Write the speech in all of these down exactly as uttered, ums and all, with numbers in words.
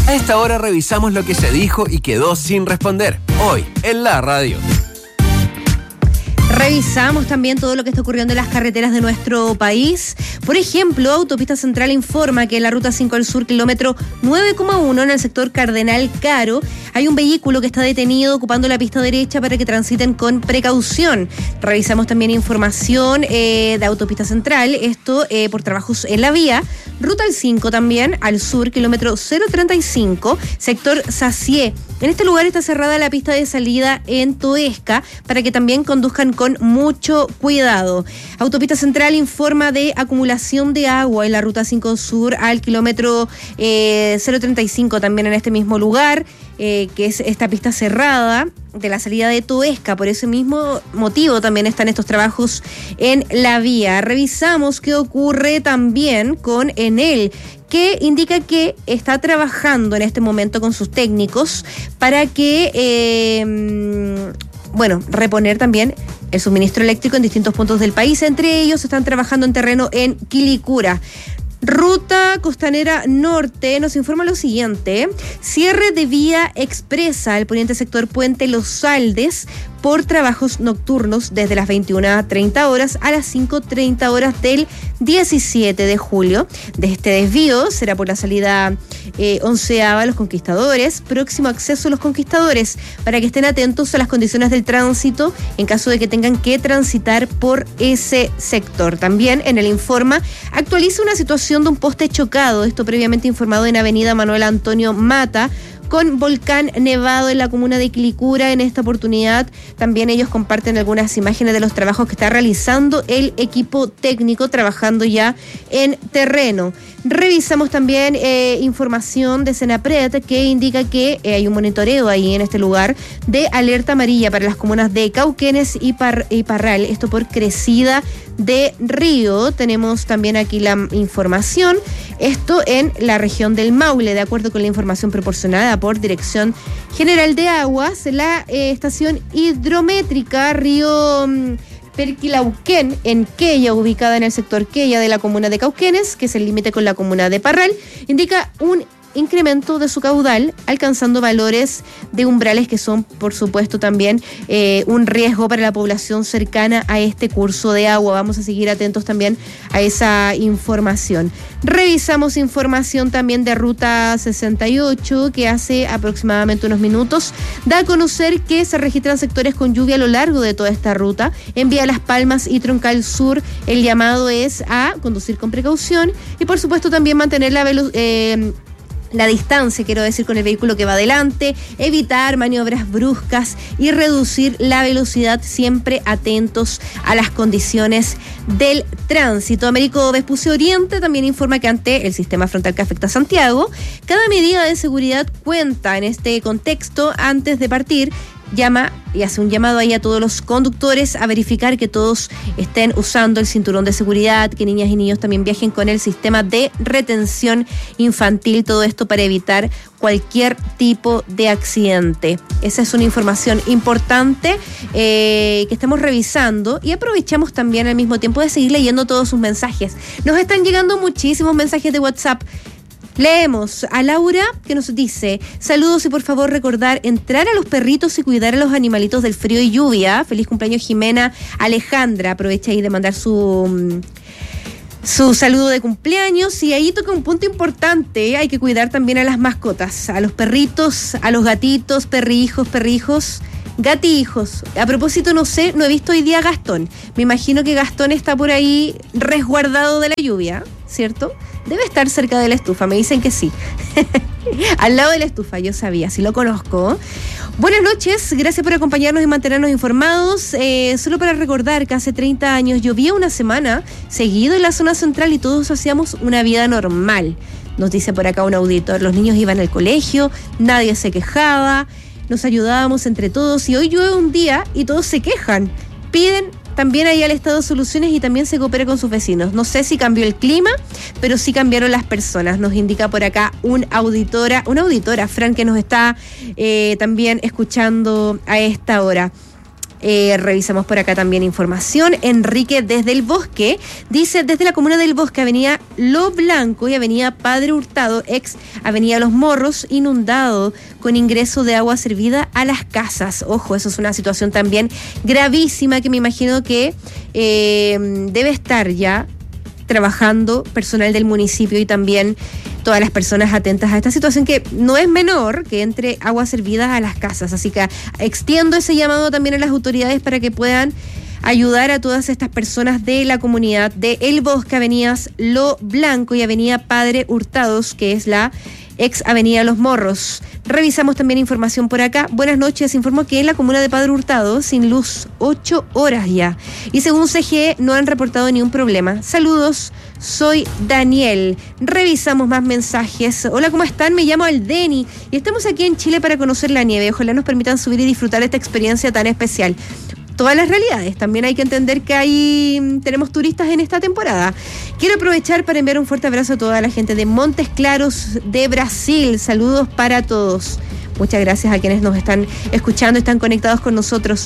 A esta hora revisamos lo que se dijo y quedó sin responder. Hoy, en la radio. Revisamos también todo lo que está ocurriendo en las carreteras de nuestro país. Por ejemplo, Autopista Central informa que en la Ruta cinco al Sur, kilómetro nueve coma uno, en el sector Cardenal Caro, hay un vehículo que está detenido ocupando la pista derecha para que transiten con precaución. Revisamos también información eh, de Autopista Central, esto eh, por trabajos en la vía. Ruta al cinco también, al sur, kilómetro cero treinta y cinco, sector Sacié. En este lugar está cerrada la pista de salida en Toesca para que también conduzcan con mucho cuidado. Autopista Central informa de acumulación de agua en la Ruta cinco Sur al kilómetro eh, cero treinta y cinco, también en este mismo lugar, eh, que es esta pista cerrada de la salida de Toesca. Por ese mismo motivo también están estos trabajos en la vía. Revisamos qué ocurre también con Enel, que indica que está trabajando en este momento con sus técnicos para que, eh, bueno, reponer también el suministro eléctrico en distintos puntos del país. Entre ellos están trabajando en terreno en Quilicura. Ruta Costanera Norte nos informa lo siguiente: cierre de vía expresa al poniente sector Puente Los Saldes por trabajos nocturnos desde las veintiuna treinta horas a las cinco treinta horas del diecisiete de julio. De este desvío será por la salida eh, onceava Los Conquistadores, próximo acceso a Los Conquistadores, para que estén atentos a las condiciones del tránsito en caso de que tengan que transitar por ese sector. También en el informa actualiza una situación de un poste chocado, esto previamente informado en Avenida Manuel Antonio Mata, con Volcán Nevado en la comuna de Quilicura. En esta oportunidad también ellos comparten algunas imágenes de los trabajos que está realizando el equipo técnico trabajando ya en terreno. Revisamos también eh, información de Senapred que indica que eh, hay un monitoreo ahí en este lugar de alerta amarilla para las comunas de Cauquenes y, Par- y Parral, esto por crecida de río. Tenemos también aquí la información, esto en la región del Maule, de acuerdo con la información proporcionada por Dirección General de Aguas. La eh, estación hidrométrica Río mm, Perquilauquén, en Quella, ubicada en el sector Quella de la comuna de Cauquenes, que es el límite con la comuna de Parral, indica un incremento de su caudal, alcanzando valores de umbrales que son, por supuesto, también eh, un riesgo para la población cercana a este curso de agua. Vamos a seguir atentos también a esa información. Revisamos información también de Ruta sesenta y ocho, que hace aproximadamente unos minutos da a conocer que se registran sectores con lluvia a lo largo de toda esta ruta. En Vía Las Palmas y Troncal Sur, el llamado es a conducir con precaución y, por supuesto, también mantener la velocidad. Eh, La distancia, quiero decir, con el vehículo que va adelante, evitar maniobras bruscas y reducir la velocidad, siempre atentos a las condiciones del tránsito. Américo Vespucio Oriente también informa que ante el sistema frontal que afecta a Santiago, cada medida de seguridad cuenta. En este contexto, antes de partir, llama y hace un llamado ahí a todos los conductores a verificar que todos estén usando el cinturón de seguridad, que niñas y niños también viajen con el sistema de retención infantil, todo esto para evitar cualquier tipo de accidente. Esa es una información importante eh, que estamos revisando y aprovechamos también al mismo tiempo de seguir leyendo todos sus mensajes. Nos están llegando muchísimos mensajes de WhatsApp. Leemos a Laura, que nos dice: saludos y por favor recordar entrar a los perritos y cuidar a los animalitos del frío y lluvia. Feliz cumpleaños, Jimena Alejandra. Aprovecha ahí de mandar su su saludo de cumpleaños. Y ahí toca un punto importante: hay que cuidar también a las mascotas, a los perritos, a los gatitos, perrijos, perrijos, gatijos. A propósito, no sé, no he visto hoy día a Gastón. Me imagino que Gastón está por ahí resguardado de la lluvia, ¿cierto? Debe estar cerca de la estufa, me dicen que sí. Al lado de la estufa, yo sabía, sí lo conozco. Buenas noches, gracias por acompañarnos y mantenernos informados. Eh, solo para recordar que hace treinta años llovía una semana seguido en la zona central y todos hacíamos una vida normal. Nos dice por acá un auditor: los niños iban al colegio, nadie se quejaba, nos ayudábamos entre todos, y hoy llueve un día y todos se quejan. Piden también ahí al Estado soluciones y también se coopera con sus vecinos. No sé si cambió el clima, pero sí cambiaron las personas. Nos indica por acá un auditora, una auditora, Fran, que nos está eh, también escuchando a esta hora. Eh, revisamos por acá también información. Enrique desde el Bosque dice, desde la comuna del Bosque, avenida Lo Blanco y avenida Padre Hurtado, ex avenida Los Morros, inundado con ingreso de agua servida a las casas. Ojo, eso es una situación también gravísima que me imagino que eh, debe estar ya trabajando personal del municipio y también todas las personas atentas a esta situación que no es menor, que entre agua servida a las casas. Así que extiendo ese llamado también a las autoridades para que puedan ayudar a todas estas personas de la comunidad de El Bosque, avenidas Lo Blanco y avenida Padre Hurtados, que es la ex avenida Los Morros. Revisamos también información por acá. Buenas noches, informo que en la comuna de Padre Hurtado, sin luz, ocho horas ya. Y según C G E, no han reportado ningún problema. Saludos, soy Daniel. Revisamos más mensajes. Hola, ¿cómo están? Me llamo Aldeni y estamos aquí en Chile para conocer la nieve. Ojalá nos permitan subir y disfrutar de esta experiencia tan especial. Todas las realidades. También hay que entender que hay tenemos turistas en esta temporada. Quiero aprovechar para enviar un fuerte abrazo a toda la gente de Montes Claros de Brasil. Saludos para todos. Muchas gracias a quienes nos están escuchando, están conectados con nosotros.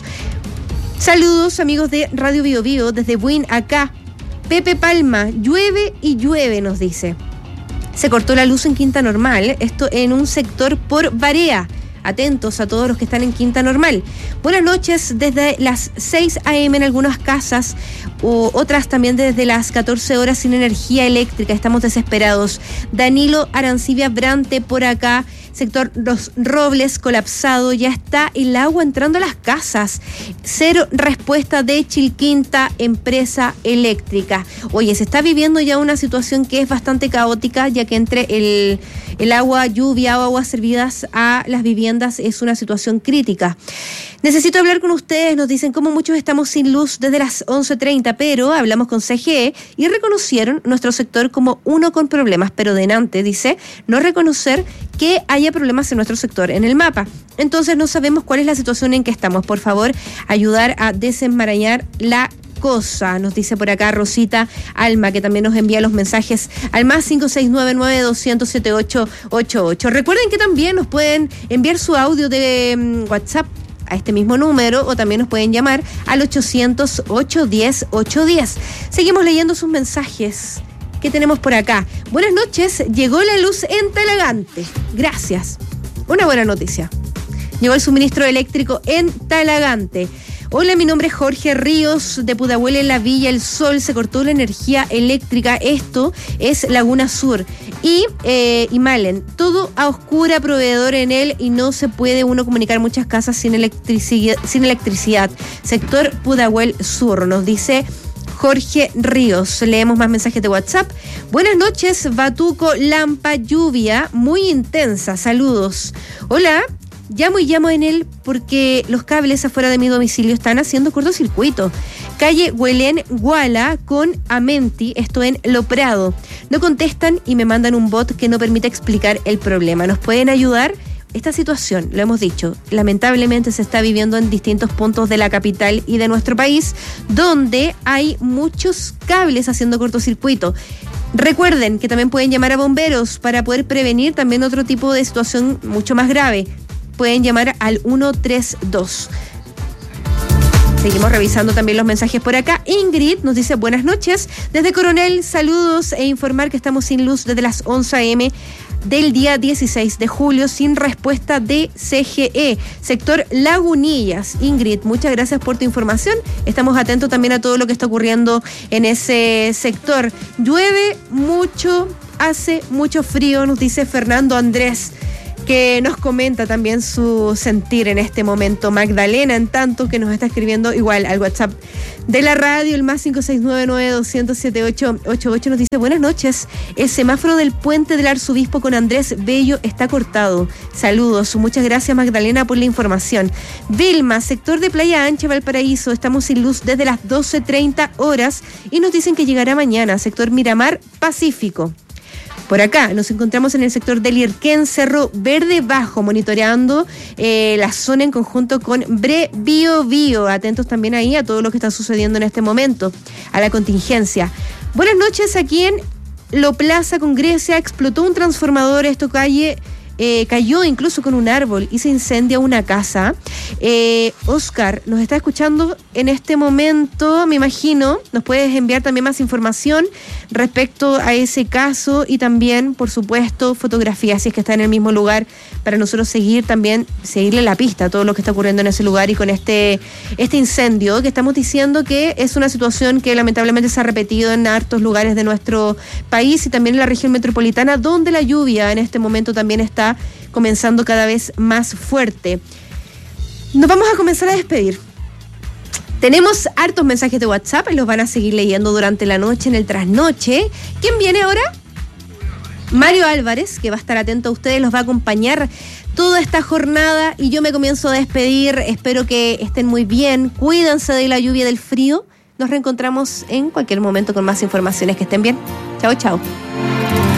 Saludos, amigos de Radio Bio Bio, desde Buin acá. Pepe Palma, llueve y llueve, nos dice. Se cortó la luz en Quinta Normal, esto en un sector por Barea. Atentos a todos los que están en Quinta Normal. Buenas noches, desde las seis a.m. en algunas casas, o otras también desde las catorce horas sin energía eléctrica. Estamos desesperados. Danilo Arancibia Brante por acá. Sector Los Robles colapsado, ya está el agua entrando a las casas. Cero respuesta de Chilquinta, empresa eléctrica. Oye, se está viviendo ya una situación que es bastante caótica, ya que entre el, el agua, lluvia o aguas servidas a las viviendas es una situación crítica. Necesito hablar con ustedes, nos dicen cómo muchos estamos sin luz desde las once treinta, pero hablamos con C G E y reconocieron nuestro sector como uno con problemas, pero denante, dice, no reconocer que haya problemas en nuestro sector en el mapa. Entonces no sabemos cuál es la situación en que estamos. Por favor, ayudar a desenmarañar la cosa, nos dice por acá Rosita Alma, que también nos envía los mensajes al más cinco seis nueve nueve dos cero cero siete ocho ocho ocho. Recuerden que también nos pueden enviar su audio de um, WhatsApp a este mismo número o también nos pueden llamar al ochocientos, ochocientos diez, ochocientos diez. Seguimos leyendo sus mensajes. ¿Qué tenemos por acá? Buenas noches, llegó la luz en Talagante. Gracias. Una buena noticia. Llegó el suministro eléctrico en Talagante. Hola, mi nombre es Jorge Ríos, de Pudahuel en la Villa El Sol. Se cortó la energía eléctrica. Esto es Laguna Sur. Y eh, Imalen, todo a oscura, proveedor en él y no se puede uno comunicar muchas casas sin electricidad. Sin electricidad. Sector Pudahuel Sur, nos dice Jorge Ríos. Leemos más mensajes de WhatsApp. Buenas noches, Batuco, Lampa, lluvia muy intensa. Saludos. Hola. Llamo y llamo en él porque los cables afuera de mi domicilio están haciendo cortocircuito. Calle Huelén Guala con Amenti, esto en Lo Prado. No contestan y me mandan un bot que no permite explicar el problema. ¿Nos pueden ayudar? Esta situación, lo hemos dicho, lamentablemente se está viviendo en distintos puntos de la capital y de nuestro país, donde hay muchos cables haciendo cortocircuito. Recuerden que también pueden llamar a bomberos para poder prevenir también otro tipo de situación mucho más grave. Pueden llamar al uno tres dos. Seguimos revisando también los mensajes por acá. Ingrid nos dice buenas noches. Desde Coronel, saludos e informar que estamos sin luz desde las once a.m. del día dieciséis de julio, sin respuesta de C G E. Sector Lagunillas. Ingrid, muchas gracias por tu información. Estamos atentos también a todo lo que está ocurriendo en ese sector. Llueve mucho, hace mucho frío, nos dice Fernando Andrés, que nos comenta también su sentir en este momento. Magdalena, en tanto, que nos está escribiendo igual al WhatsApp de la radio, el más cinco seis nueve nueve dos cero cero siete ocho ocho ocho, nos dice buenas noches, el semáforo del puente del Arzobispo con Andrés Bello está cortado. Saludos, muchas gracias Magdalena por la información. Vilma, sector de Playa Ancha, Valparaíso, estamos sin luz desde las doce treinta horas y nos dicen que llegará mañana. Sector Miramar, Pacífico. Por acá nos encontramos en el sector del Irquén, Cerro Verde Bajo, monitoreando eh, la zona en conjunto con Bre Bio Bio. Atentos también ahí a todo lo que está sucediendo en este momento, a la contingencia. Buenas noches, aquí en Lo Plaza con Grecia explotó un transformador, esto calle eh, cayó incluso con un árbol y se incendia una casa. Eh, Oscar, nos está escuchando en este momento, me imagino. Nos puedes enviar también más información respecto a ese caso y también, por supuesto, fotografías si es que está en el mismo lugar para nosotros seguir también, seguirle la pista a todo lo que está ocurriendo en ese lugar y con este, este incendio que estamos diciendo que es una situación que lamentablemente se ha repetido en hartos lugares de nuestro país y también en la región metropolitana, donde la lluvia en este momento también está comenzando cada vez más fuerte. Nos vamos a comenzar a despedir. Tenemos hartos mensajes de WhatsApp y los van a seguir leyendo durante la noche, en el trasnoche. ¿Quién viene ahora? Mario Álvarez, que va a estar atento a ustedes, los va a acompañar toda esta jornada y yo me comienzo a despedir. Espero que estén muy bien, cuídense de la lluvia, del frío. Nos reencontramos en cualquier momento con más informaciones. Que estén bien. Chao, chao.